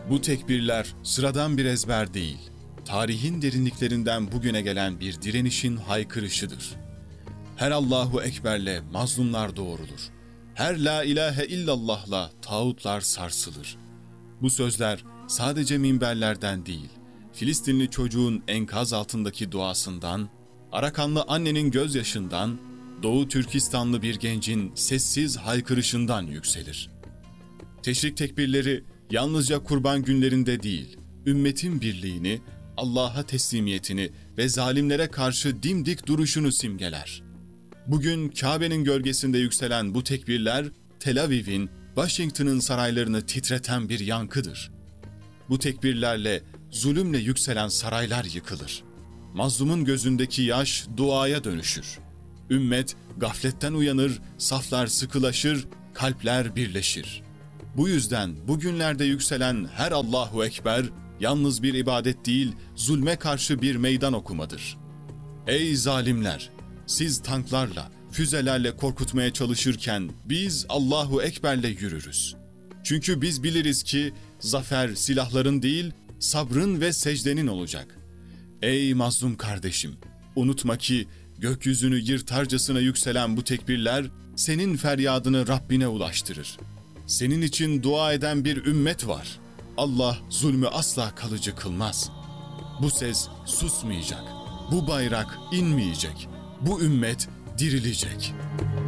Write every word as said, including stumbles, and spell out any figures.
Bu tekbirler sıradan bir ezber değil, tarihin derinliklerinden bugüne gelen bir direnişin haykırışıdır. Her Allahu Ekber'le mazlumlar doğrulur. Her la ilahe illallah'la tağutlar sarsılır. Bu sözler sadece minberlerden değil, Filistinli çocuğun enkaz altındaki duasından, Arakanlı annenin gözyaşından, Doğu Türkistanlı bir gencin sessiz haykırışından yükselir. Teşrik tekbirleri yalnızca kurban günlerinde değil, ümmetin birliğini, Allah'a teslimiyetini ve zalimlere karşı dimdik duruşunu simgeler. Bugün Kabe'nin gölgesinde yükselen bu tekbirler, Tel Aviv'in, Washington'ın saraylarını titreten bir yankıdır. Bu tekbirlerle zulümle yükselen saraylar yıkılır. Mazlumun gözündeki yaş duaya dönüşür. Ümmet gafletten uyanır, saflar sıkılaşır, kalpler birleşir. Bu yüzden bugünlerde yükselen her Allahu Ekber, yalnız bir ibadet değil, zulme karşı bir meydan okumadır. Ey zalimler! Siz tanklarla, füzelerle korkutmaya çalışırken biz Allahu Ekber'le yürürüz. Çünkü biz biliriz ki zafer silahların değil, sabrın ve secdenin olacak. Ey mazlum kardeşim! Unutma ki gökyüzünü yırtarcasına yükselen bu tekbirler senin feryadını Rabbine ulaştırır. Senin için dua eden bir ümmet var. Allah zulmü asla kalıcı kılmaz. Bu ses susmayacak. Bu bayrak inmeyecek. Bu ümmet dirilecek.